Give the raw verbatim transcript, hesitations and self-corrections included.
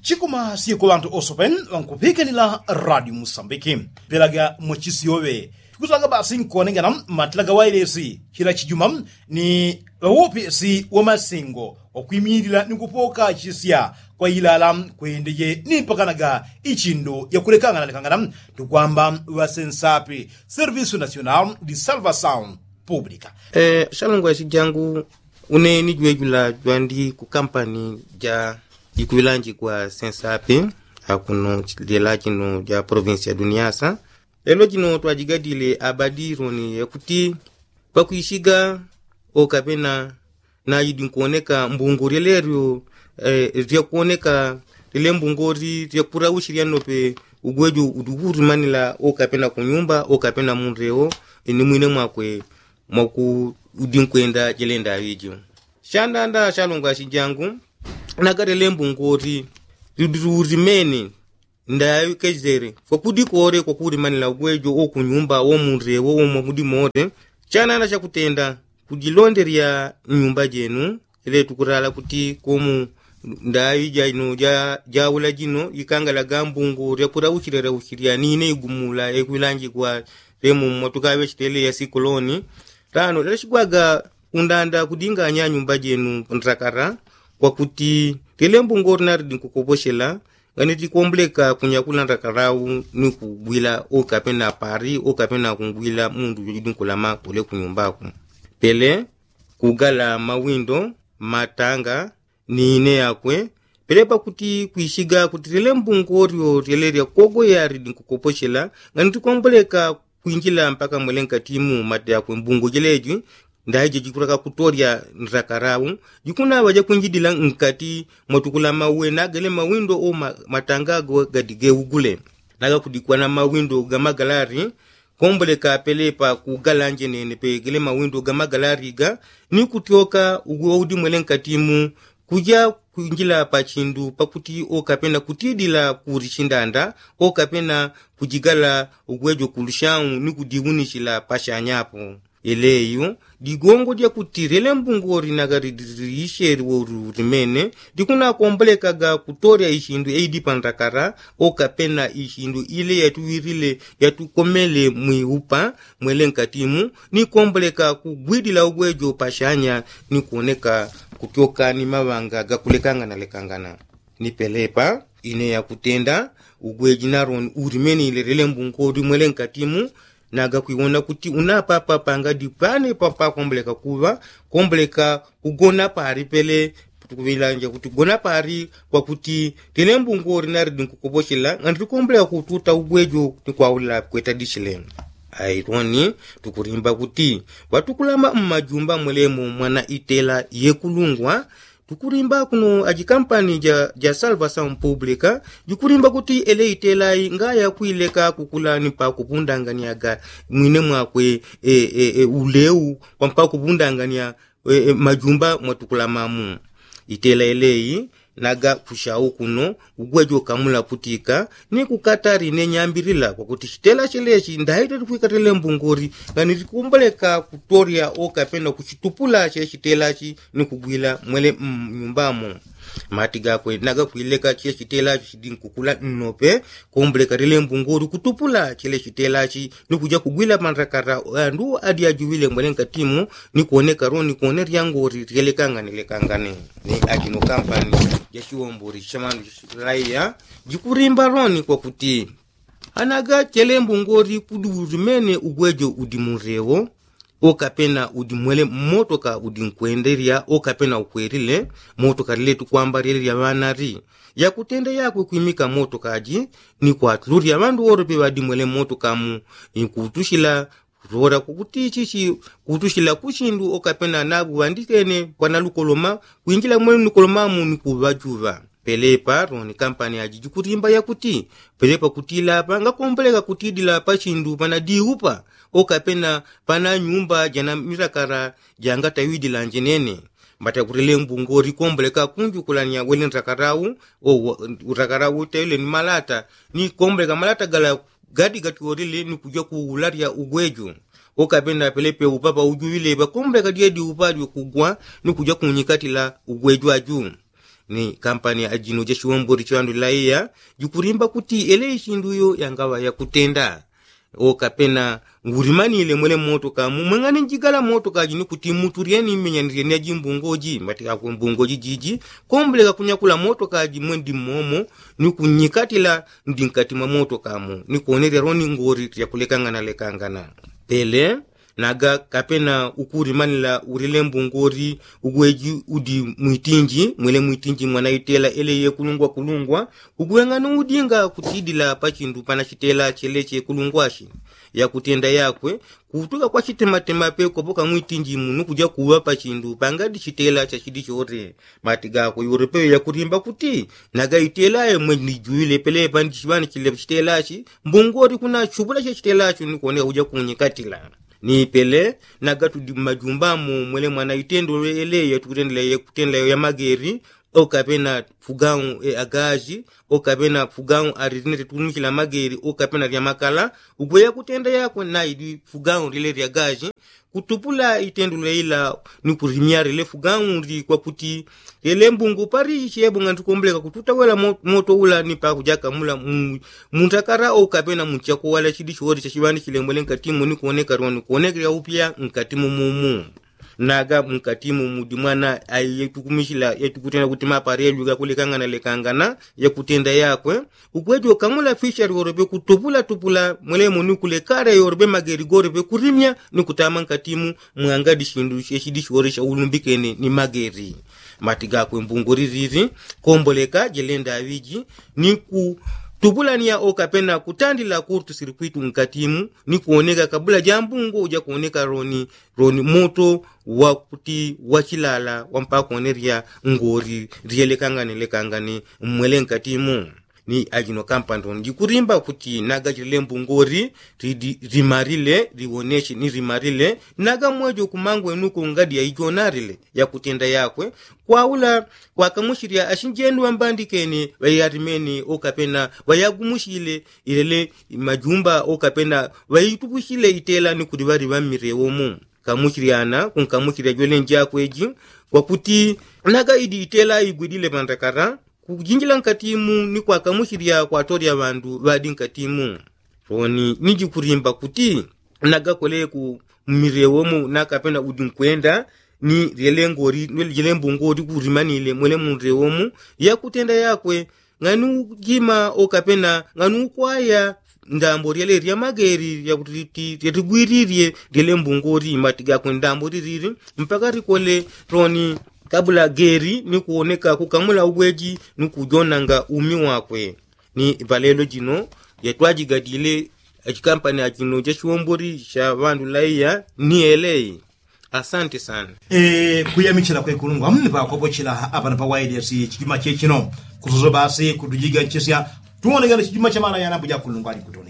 Chikuma siku lantu osopen wankupike nila Radio Mosambiki. Pelaga mochisi yowe. Kutlaga basi nkuwanenganam matlaga wailesi. Hila chijumam ni wawopi si wamasingo. Wakwimirila nikupoka chisia kwa ilalam kwendeye nipakanaga ichindo ya kulekanga na lekanganam. Tukwamba wasensapi Serviço Nacional de Salvação Pública. Eh, shalongwa chijangu une ni jwejula jwandi ku kampani ja ikuilanji kwa sensapi akuno lela kino ja provincia duniasa. Lelo kino twajigadile abadiro ni yakuti kwa kuishiga okapena na yidi kuoneka mbungori lerio eh, vya kuoneka lile mbungori vya kura ushiriano pe ugweju uduguru manila okapena kunyumba okapena mundreo ni mwine mwakwe mwaku udinkwenda jelenda wijo. Shanda nda shalonga shijangu nagare lembungori ridurumene ndayo kezere kwa kudi kore kwa kudi manila ugwejo okunyumba wo mundreo wo mwakudi mote chana na chakutenda kujilonderia nyumba jenu ile tukurala kuti komu ndayi jaino ja jawula jino ikangala gambungu rekura uchirera uchiria nine igumula ekwilanji kwa remu motukawe chitele ya sikoloni tano leshigwaga undanda kudinga nya nyumba jenu ndrakara kwa kuti telembungo naridi nkukoboshela ngani kompleka kunyakula ndakarau ni kugwila okapena pari okapena kungwila mundu yidinkulama kule kunyumbako pele kugala mawindo matanga nine yakwe pelepa kuti kuishiga kuti tele mbungorio teleria kogo yari dinkukoposhela ngani kompleka kuinjila mpaka mwelenka timu mate yakwe mbungo jeleji ndaje jikuraka kutoria nrakarau jikuna waja kunjidila nkati motukula mawe nagele mawindo o matangago gadige ugule naga kudikwa na mawindo gamagalari komboleka pelepa kugalanje nene pe gele mawindo gamagalari ga ni kutioka ugudi mwelenka timu kuja kuinjila pachindu pakuti okapena kutidila kurishindanda okapena kujigala ugwejo kulushamu ni kudiwunishila pashanyapo eleyo digongo dia kutirele mbungori nagari dirisheri woru rimene dikuna komboleka ga kutoria ishindu eidi pandakara okapena ishindu ile yatuwirile yatukomele mwiupa mwelenka timu ni komboleka kugwidila ugwejo pashanya ni kuoneka kutioka ni mawanga ga kulekanga na lekangana ni pelepa ine ya kutenda ugweji naron urimene ile rele mbungori mwelenka timu naga kuiona kuti unapapa panga dipane papa komboleka kuva komboleka kugona pari pele tukuvilanja kuti gona pari kwa kuti telembungori naridi nkukoboshela ngandi komboleka kututa ugwejo nikwaula kweta dishile aitoni tukurimba kuti watukulama mmajumba mwelemo mwana itela yekulungwa tukurimba kuno aji kampani ja, ja Salvação Pública jukurimba kuti ele itelai ngaya kuileka kukulani pa kubundanganiaga mwine mwakwe e, e, e, uleu kwa mpa kubundangania e, e, majumba mwatukulamamu itela elei naga kushau kuno ugwejo kamula putika ni kukatari ne nyambirila kwa kuti chitela chelechi ndaite tukuikatele mbungori ngani tikumbaleka kutoria okapena kuchitupula che chitelachi ni kugwila mwele mm, nyumbamo matiga kwe naga kuileka che chitelachi chidinkukula nnope kombaleka tele mbungori kutupula chele chitelachi ni kuja kugwila mandrakara ndu adi ajuwile mwelenka timu ni kuoneka roni kuoneria ngori tielekanga nilekangane ni ajino kampani yashiwombori shamanu raia jikurimba roni kwa kuti anaga chelembu ngori kudurimene ugwejo udimureo okapena udimwele motoka udinkwenderia okapena ukwerile motoka letu kwamba rili ya wanari ya kutende yako kuimika motoka aji ni kwa tuluri ya wandu orope wadimwele motoka mu kutushila rora kukutichichi kutushila kushindu okapena nabu wandikene kwa lukoloma kuinjila mwenu lukoloma mu nikuvajuva pelepa roni kampani aji jukurimba ya kuti pelepa kutila panga komboleka kutidila pashindu pana diupa okapena pana nyumba jana mirakara janga tawidila njenene mbata kurele mbungori komboleka kunju kulania wele ntakarau o urakarau tele ni malata ni komboleka malata gala gadi gatuorile ni kujua kuularia ugwejo okapenda pelepe upapa ujuile ba komboleka diedi upadi kugwa ni kujua kunyikatila ugwejo aju ni kampani ya ajino ja shiwombori chandu laia jukurimba kuti ele shinduyo yangawa ya kutenda o kapena ngurimani ile mwele moto ka mumangane njigala moto ka jini kuti muturieni menyanire ne jimbungoji matika ku mbungoji jiji komblega kunyakula moto ka jimwendi momo ni kunyikatila ndinkati ma moto kamo ni kuonere roni ngori ya kulekangana lekangana pele naga kapena ukuri manila urile mbungori ugweji udi muitinji mwele muitinji mwana itela ele ye kulungwa kulungwa ugwenganu udinga kutidila pachindu panachitela cheleche kulungwashi ya kutenda yakwe kutuka kwa chitema tema pe kopoka muitinji munu kuja kuwa pachindu pangadi chitela cha chidi chore matiga ko europe ya kurimba kuti naga itela e mweni juile pele pandi chibani chile chitela chi mbungori kuna chubula cha chitela chu ni kuone uja kunyikatila ni pele nagatu di majumba mu mwele mwana itendo ele ya tukutendele ya kutendela ya mageri o kapena fugaun e agaji o kapena fugaun arinete tunukila mageri o kapena ya makala ugweya kutenda yako na idi fugaun rile ya gaji kutupula itendo leila ni kurimiare le fugaun ri kwa kuti ele mbungu pari chebo ngantu kombleka kututa wala moto ula ni pa kujaka mula muntakara o kapena munchako wala chidi chori cha shibani kilembele nkatimu ni kuoneka ronu kuoneka ya upya nkatimu mumu naga mkatimu mudimwana ayetukumishila yetukutenda kutima parelu ga kulekangana lekangana ya kutenda yakwe ukwejo kamula fisher yorobe kutupula tupula mwele munu kulekara yorobe mageri gorebe kurimya ni kutama nkatimu mwangadi shindu sheshidi shorisha ulumbikene ni mageri matiga kwe mbungori rizi komboleka jelenda awiji ni ku tupulania o kapena kutandila kurtu sirikwitu nkatimu ni kuoneka kabula jambungo uja kuoneka roni roni moto wakuti wachilala wampa kuoneria ngori rielekangani lekangani mwele nkatimu ni ajino kampandon jikurimba kuti naga jilembu ngori rimarile rioneshi ni rimarile naga mwejo kumangu enuko ngadi ya ijonarile ya kutenda yakwe kwa ula kwa kamushiria ashinjenu wambandikeni wayarimeni o kapena wayagumushile ilele majumba o kapena wayitubushile itela ni kudibari wamirewomu kamushiriana kunkamushiria jwele njakweji kwa kuti naga idi itela igwidile mandakara kujinjila nkatimu ni kwa kamushiria kwa toria bandu badi nkatimu roni niji kurimba kuti naga kole ku mirewomu nakapena udinkwenda ni relengori nwelembo ngori kurimanile mwele munrewomu ya kutenda yakwe nganu jima okapena nganu kwaya ndambo ryele rya mageri ya kuti rigwiririe relembo ngori matiga ku ndambo ririri mpaka rikole roni kabula geri ni kuoneka kukamula uweji ni kujonanga umi wakwe ni valelo jino yatwaji gadile achikampani achino cha shiwombori sha vandu laia ni elei. Asante sana. E kuyamichira kwe kulungwa mnipa kopochila apa na pawaidi si chijuma chechino kuzozo basi kutujiga nchesya tuonegana chijuma cha mara yana buja kulungwa ni kutona.